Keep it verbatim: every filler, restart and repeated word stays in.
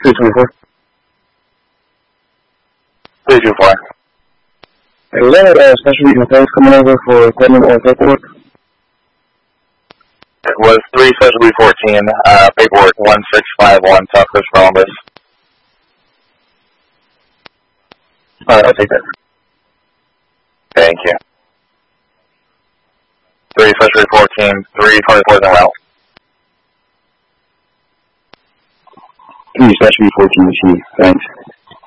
three twenty-four. three two four. Hey, was that uh, special regional codes coming over for equipment or paperwork? It was three Specialty fourteen, uh, paperwork one six five one, Southwest Columbus. Alright, I'll take that. Thank you. three Specialty fourteen, three twenty-four in route. three Specialty fourteen, thanks.